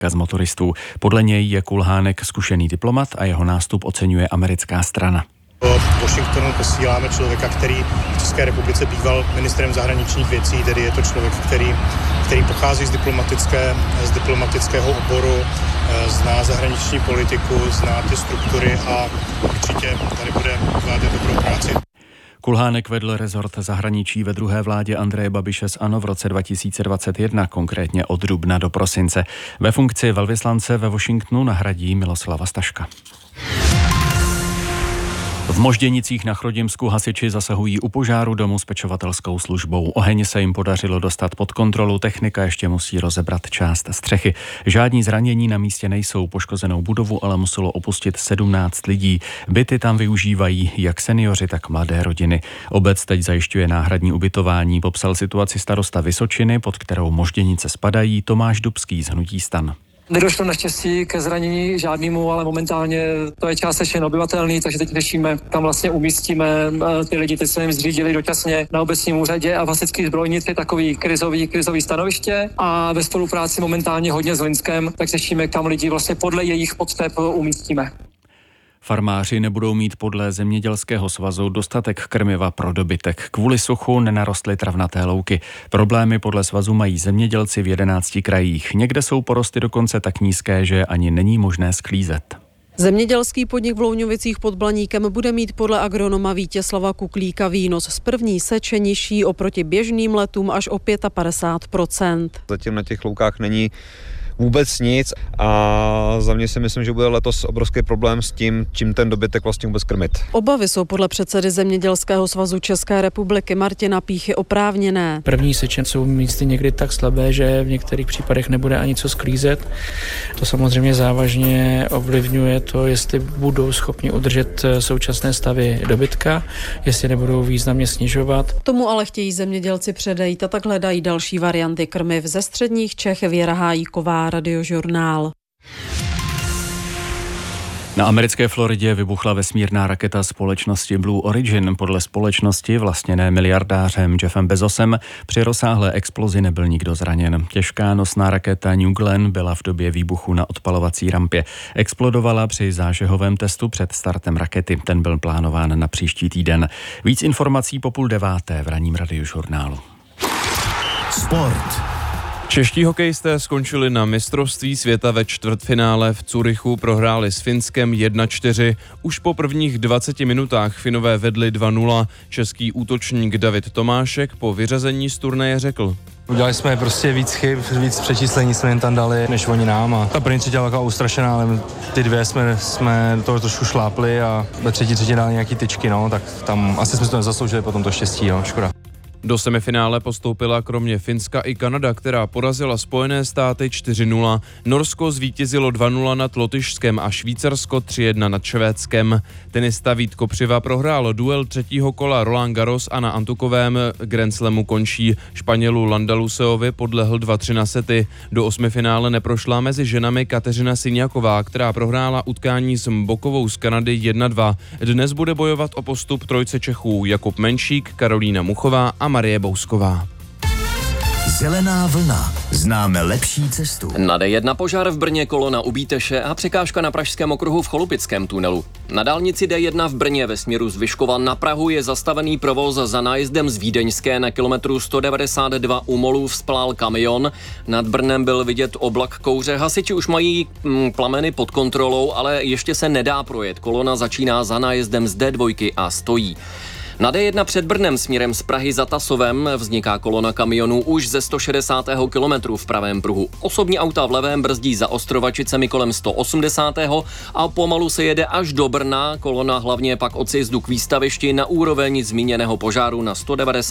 z motoristů. Podle něj je Kulhánek zkušený diplomat a jeho nástup oceňuje americká strana. Do Washingtonu posíláme člověka, který v České republice býval ministrem zahraničních věcí, tedy je to člověk, který pochází z diplomatického oboru, zná zahraniční politiku, zná ty struktury a určitě tady bude odvádět dobrou práci. Kulhánek vedl rezort zahraničí ve druhé vládě Andreje Babiše z ANO v roce 2021, konkrétně od dubna do prosince. Ve funkci velvyslance ve Washingtonu nahradí Miloslava Staška. V Možděnicích na Chrudimsku hasiči zasahují u požáru domu s pečovatelskou službou. Oheň se jim podařilo dostat pod kontrolu, technika ještě musí rozebrat část střechy. Žádní zranění na místě nejsou, poškozenou budovu ale muselo opustit 17 lidí. Byty tam využívají jak seniori, tak mladé rodiny. Obec teď zajišťuje náhradní ubytování, popsal situaci starosta Vysočiny, pod kterou Možděnice spadají, Tomáš Dubský z hnutí STAN. Nedošlo naštěstí ke zranění žádnému, ale momentálně to je částečně obyvatelný, takže teď řešíme, kam vlastně umístíme ty lidi. Teď jsme jim zřídili dočasně na obecním úřadě a v hasičských zbrojnici takový krizový stanoviště a ve spolupráci momentálně hodně s Linskem, tak řešíme, kam lidi vlastně podle jejich potřeb umístíme. Farmáři nebudou mít podle Zemědělského svazu dostatek krmiva pro dobytek. Kvůli suchu nenarostly travnaté louky. Problémy podle svazu mají zemědělci v 11 krajích. Někde jsou porosty dokonce tak nízké, že ani není možné sklízet. Zemědělský podnik v Louňovicích pod Blaníkem bude mít podle agronoma Vítězslava Kuklíka výnos z první seče nižší oproti běžným letům až o 55%. Zatím na těch loukách není vůbec nic a za mě si myslím, že bude letos obrovský problém s tím, čím ten dobytek vlastně vůbec krmit. Obavy jsou podle předsedy Zemědělského svazu České republiky Martina Píchy oprávněné. První seče jsou místy někdy tak slabé, že v některých případech nebude ani co sklízet. To samozřejmě závažně ovlivňuje to, jestli budou schopni udržet současné stavy dobytka, jestli nebudou významně snižovat. Tomu ale chtějí zemědělci předejít a tak hledají další varianty krmiv. Ze středních Čech Věra Hájíková, Radiožurnál. Na americké Floridě vybuchla vesmírná raketa společnosti Blue Origin. Podle společnosti vlastněné miliardářem Jeffem Bezosem při rozsáhlé explozi nebyl nikdo zraněn. Těžká nosná raketa New Glenn byla v době výbuchu na odpalovací rampě. Explodovala při zážehovém testu před startem rakety. Ten byl plánován na příští týden. Víc informací po 8:30 v ranním Radiožurnálu. Sport. Čeští hokejisté skončili na mistrovství světa ve čtvrtfinále v Curychu, prohráli s Finskem 1-4. Už po prvních 20 minutách Finové vedli 2-0. Český útočník David Tomášek po vyřazení z turnaje řekl: Udělali jsme prostě víc chyb, víc přečíslení jsme jen tam dali, než oni nám. A ta první třetí byla taková ustrašená, ale ty dvě jsme do toho trošku šlápli a ve třetí dali nějaký tyčky, no, tak tam asi jsme to nezasloužili potom to štěstí, no, škoda. Do semifinále postoupila kromě Finska i Kanada, která porazila Spojené státy 4-0. Norsko zvítězilo 2-0 nad Lotyšskem a Švýcarsko 3-1 nad Švédskem. Tenista Vít Kopřiva prohrál duel třetího kola Roland Garros a na antukovém Grand Slamu končí. Španělu Landaluseovi podlehl 2-3 na sety. Do osmifinále neprošla mezi ženami Kateřina Syňaková, která prohrála utkání s Mbokovou z Kanady 1-2. Dnes bude bojovat o postup trojce Čechů Jakub Menšík, Karolína Muchová a Marie Bousková. Zelená vlna. Známe lepší cestu. Na D1 požár v Brně, kolona u Bíteše a překážka na Pražském okruhu v Cholupickém tunelu. Na dálnici D1 v Brně ve směru z Vyškova na Prahu je zastavený provoz za nájezdem z Vídeňské. Na kilometru 192 u Molů vzplál kamion. Nad Brnem byl vidět oblak kouře. Hasiči už mají plameny pod kontrolou, ale ještě se nedá projet. Kolona začíná za nájezdem z D2 a stojí. Na D1 před Brnem směrem z Prahy za Tasovem vzniká kolona kamionů už ze 160. kilometru v pravém pruhu. Osobní auta v levém brzdí za Ostrovačicemi kolem 180. a pomalu se jede až do Brna. Kolona hlavně pak od sjezdu k výstavišti na úroveň zmíněného požáru na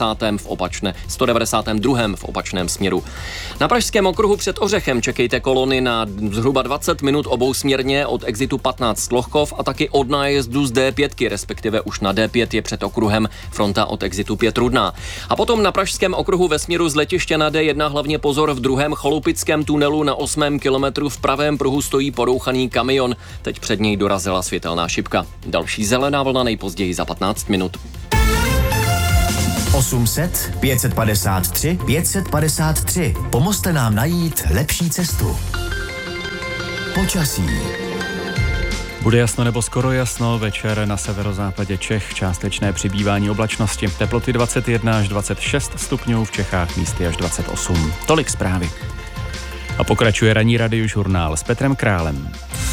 192. v opačném směru. Na Pražském okruhu před Ořechem čekejte kolony na zhruba 20 minut obousměrně od exitu 15 Lochkov a taky od nájezdu z D5, respektive už na D5 je před okruhem fronta od exitu 5 Rudná. A potom na Pražském okruhu ve směru z letiště na D1 hlavně pozor v druhém Cholupickém tunelu na 8. kilometru v pravém pruhu stojí porouchaný kamion. Teď před něj dorazila světelná šipka. Další zelená vlna nejpozději za 15 minut. 800 553 553. Pomozte nám najít lepší cestu. Počasí. Bude jasno nebo skoro jasno, večer na severozápadě Čech částečné přibývání oblačnosti, teploty 21 až 26 stupňů, v Čechách místy až 28. Tolik zprávy. A pokračuje ranní radiožurnál s Petrem Králem.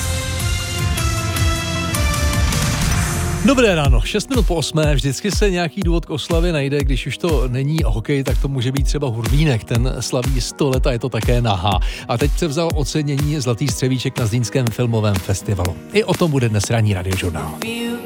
Dobré ráno, 6 minut po 8. Vždycky se nějaký důvod k oslavě najde, když už to není hokej, tak to může být třeba Hurvínek, ten slaví 100 let a je to také Nahá. A teď převzal ocenění Zlatý střevíček na Zlínském filmovém festivalu. I o tom bude dnes ranní radiožurnál.